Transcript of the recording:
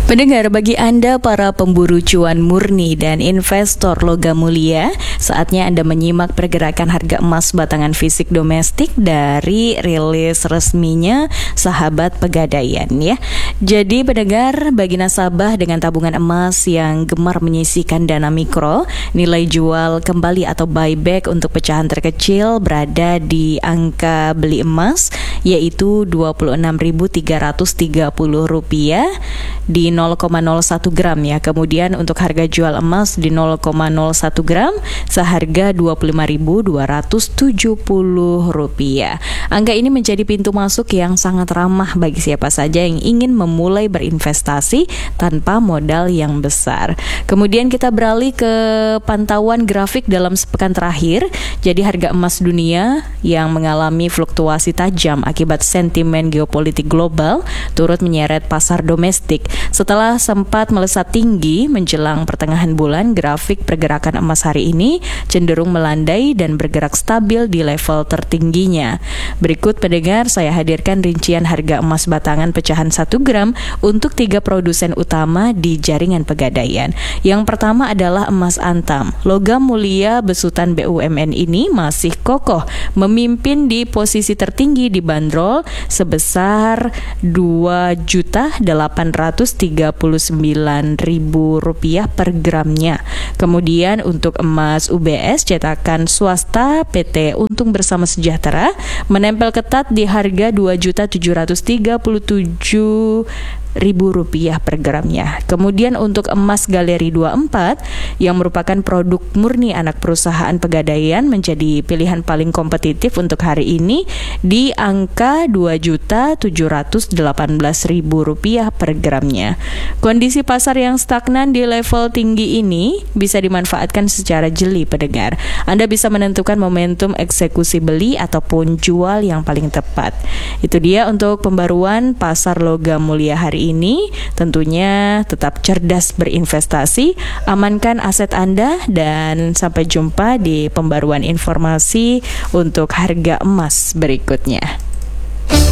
Pendengar, bagi Anda para pemburu cuan murni dan investor logam mulia, saatnya Anda menyimak pergerakan harga emas batangan fisik domestik dari rilis resminya Sahabat Pegadaian ya. Jadi pendengar, bagi nasabah dengan tabungan emas yang gemar menyisihkan dana mikro, nilai jual kembali atau buyback untuk pecahan terkecil berada di angka beli emas yaitu Rp26.330 di 0,01 gram ya. Kemudian untuk harga jual emas di 0,01 gram seharga Rp25.270. Angka ini menjadi pintu masuk yang sangat ramah bagi siapa saja yang ingin memulai berinvestasi tanpa modal yang besar. Kemudian kita beralih ke pantauan grafik dalam sepekan terakhir. Jadi harga emas dunia yang mengalami fluktuasi tajam akibat sentimen geopolitik global turut menyeret pasar domestik. Setelah sempat melesat tinggi menjelang pertengahan bulan, grafik pergerakan emas hari ini cenderung melandai dan bergerak stabil di level tertingginya. Berikut pendengar, saya hadirkan rincian harga emas batangan pecahan 1 gram untuk 3 produsen utama di jaringan Pegadaian. Yang pertama adalah emas antam. Logam mulia besutan BUMN ini masih kokoh memimpin di posisi tertinggi di bandrol sebesar Rp2.839.000 per gramnya. Kemudian untuk emas UBS cetakan swasta PT Untung Bersama Sejahtera menempel ketat di harga Rp2.737.000 per gramnya. Kemudian untuk emas Galeri 24 yang merupakan produk murni anak perusahaan Pegadaian menjadi pilihan paling kompetitif untuk hari ini di angka Rp2.718.000 per gramnya. Kondisi pasar yang stagnan di level tinggi ini bisa dimanfaatkan secara jeli pendengar. Anda bisa menentukan momentum eksekusi beli ataupun jual yang paling tepat. Itu dia untuk pembaruan pasar logam mulia hari ini. Tentunya tetap cerdas berinvestasi, amankan aset Anda, dan sampai jumpa di pembaruan informasi untuk harga emas berikutnya.